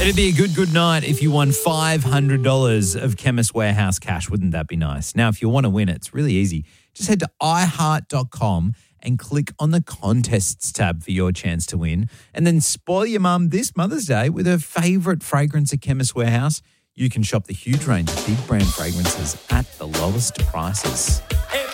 It'd be a good night if you won $500 of Chemist Warehouse cash. Wouldn't that be nice? Now, if you want to win it, it's really easy. Just head to iHeart.com and click on the contests tab for your chance to win. And then spoil your mum this Mother's Day with her favourite fragrance at Chemist Warehouse. You can shop the huge range of big brand fragrances at the lowest prices.